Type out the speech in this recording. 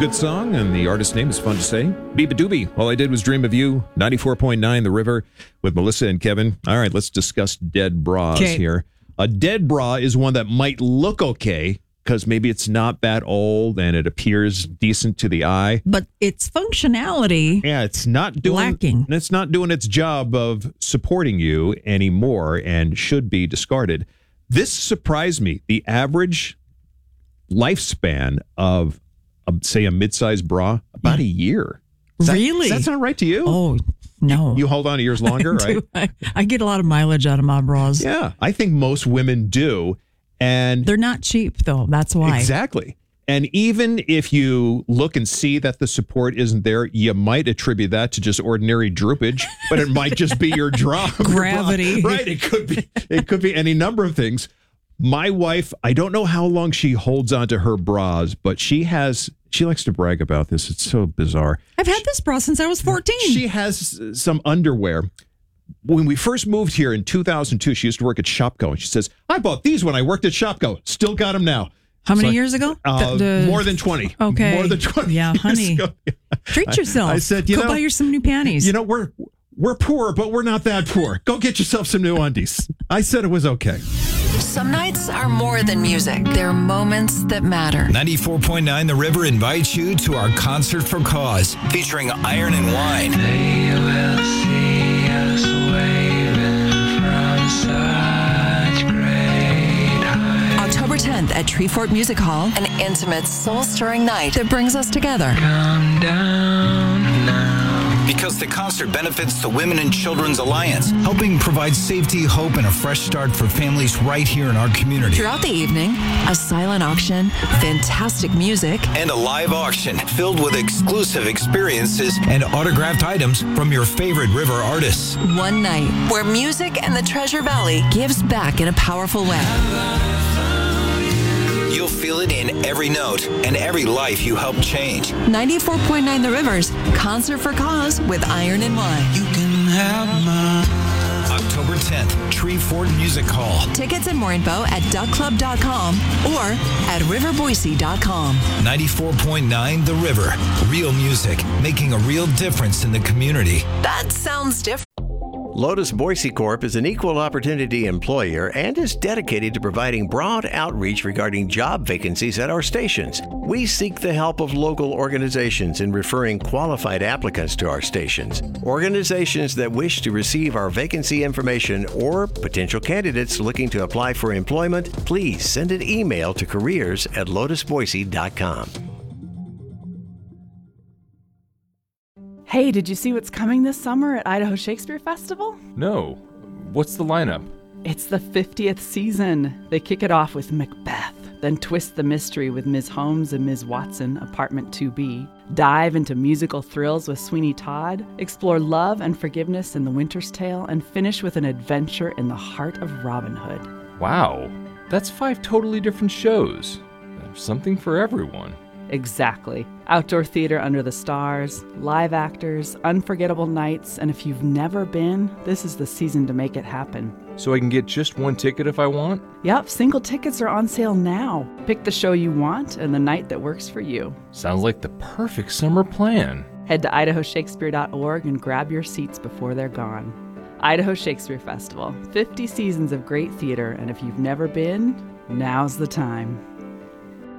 good song, and the artist's name is fun to say. Biba Doobie. All I did was dream of you. 94.9 The River with Melissa and Kevin. All right, let's discuss dead bras here. A dead bra is one that might look okay because maybe it's not that old and it appears decent to the eye. But its functionality, it's not doing lacking. It's not doing its job of supporting you anymore and should be discarded. This surprised me. The average lifespan of, say, a mid-sized bra, about a year. Really? Does that sound right to you? Oh, no. You hold on to yours longer, right? I get a lot of mileage out of my bras. Yeah, I think most women do. And they're not cheap, though. That's why. Exactly. And even if you look and see that the support isn't there, you might attribute that to just ordinary droopage, but it might just be your gravity. Right. It could be any number of things. My wife, I don't know how long she holds on to her bras, but she likes to brag about this. It's so bizarre. I've had this bra since I was 14. She has some underwear. When we first moved here in 2002, she used to work at Shopko, and she says, I bought these when I worked at Shopko. Still got them now. How many years ago? More than 20. Okay. More than 20 Yeah, honey. ago. Treat yourself. I said, Go buy you some new panties. We're poor, but we're not that poor. Go get yourself some new undies. I said it was okay. Some nights are more than music. They're moments that matter. 94.9 The River invites you to our Concert for Cause, featuring Iron and Wine. They will see us waving from such great heights. October 10th at Treefort Music Hall, an intimate, soul-stirring night that brings us together. Come down now. Because the concert benefits the Women and Children's Alliance, helping provide safety, hope, and a fresh start for families right here in our community. Throughout the evening, a silent auction, fantastic music, And a live auction filled with exclusive experiences and autographed items from your favorite river artists. one night where music and the Treasure Valley gives back in a powerful way. You'll feel it in every note and every life you help change. 94.9 The Rivers, Concert for Cause with Iron and Wine. You can have my October 10th, Treefort Music Hall. Tickets and more info at duckclub.com or at riverboise.com. 94.9 The River. Real music, making a real difference in the community. That sounds different. Lotus Boise Corp is an equal opportunity employer and is dedicated to providing broad outreach regarding job vacancies at our stations. We seek the help of local organizations in referring qualified applicants to our stations. Organizations that wish to receive our vacancy information or potential candidates looking to apply for employment, please send an email to careers@lotusboise.com. Hey, did you see what's coming this summer at Idaho Shakespeare Festival? No. What's the lineup? It's the 50th season. They kick it off with Macbeth, then twist the mystery with Ms. Holmes and Ms. Watson, Apartment 2B. Dive into musical thrills with Sweeney Todd, explore love and forgiveness in The Winter's Tale, and finish with an adventure in the heart of Robin Hood. Wow. That's 5 totally different shows. There's something for everyone. Exactly. Outdoor theater under the stars, live actors, unforgettable nights, and if you've never been, this is the season to make it happen. So I can get just one ticket if I want? Yep, single tickets are on sale now. Pick the show you want and the night that works for you. Sounds like the perfect summer plan. Head to idahoshakespeare.org and grab your seats before they're gone. Idaho Shakespeare Festival, 50 seasons of great theater, and if you've never been, now's the time.